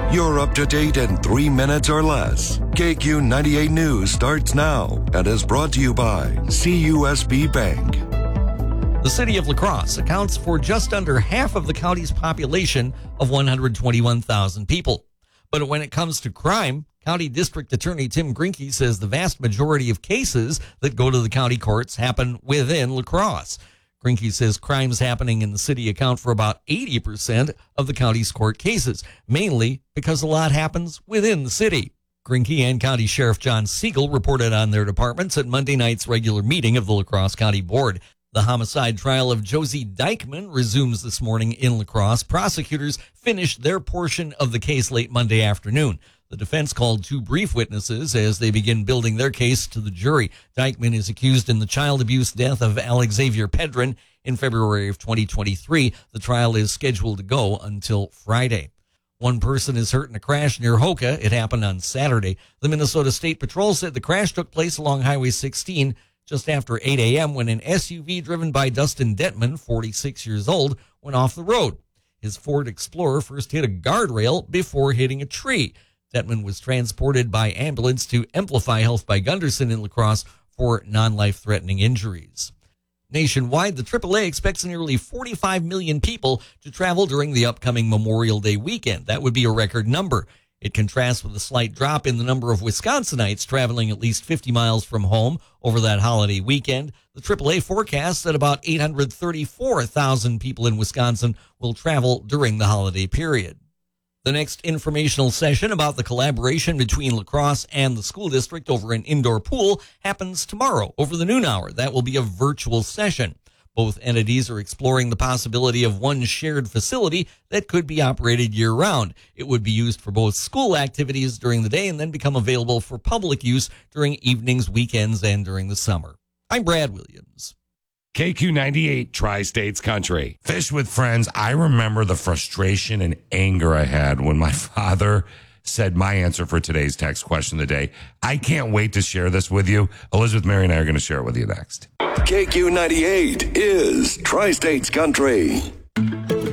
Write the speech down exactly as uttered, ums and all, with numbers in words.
You're up to date in three minutes or less. K Q ninety-eight News starts now and is brought to you by C U S B Bank. The city of La Crosse accounts for just under half of the county's population of one hundred twenty-one thousand people. But when it comes to crime, County District Attorney Tim Grinke says the vast majority of cases that go to the county courts happen within La Crosse. Grinke says crimes happening in the city account for about eighty percent of the county's court cases, mainly because a lot happens within the city. Grinke and County Sheriff John Siegel reported on their departments at Monday night's regular meeting of the La Crosse County Board. The homicide trial of Josie Dykeman resumes this morning in La Crosse. Prosecutors finished their portion of the case late Monday afternoon. The defense called two brief witnesses as they begin building their case to the jury. Dykeman is accused in the child abuse death of Alex Xavier Pedron in February of twenty twenty-three. The trial is scheduled to go until Friday. One person is hurt in a crash near Hoka. It happened on Saturday. The Minnesota State Patrol said the crash took place along Highway sixteen just after eight a.m. when an S U V driven by Dustin Detman, forty-six years old, went off the road. His Ford Explorer first hit a guardrail before hitting a tree. Detman was transported by ambulance to Amplify Health by Gunderson in La Crosse for non-life-threatening injuries. Nationwide, the triple A expects nearly forty-five million people to travel during the upcoming Memorial Day weekend. That would be a record number. It contrasts with a slight drop in the number of Wisconsinites traveling at least fifty miles from home over that holiday weekend. The triple A forecasts that about eight hundred thirty-four thousand people in Wisconsin will travel during the holiday period. The next informational session about the collaboration between La Crosse and the school district over an indoor pool happens tomorrow over the noon hour. That will be a virtual session. Both entities are exploring the possibility of one shared facility that could be operated year-round. It would be used for both school activities during the day and then become available for public use during evenings, weekends, and during the summer. I'm Brad Williams. K Q ninety-eight, Tri-States Country. Fish with friends. I remember the frustration and anger I had when my father said my answer for today's text question of the day. I can't wait to share this with you. Elizabeth, Mary, and I are going to share it with you next. K Q ninety-eight is Tri-States Country.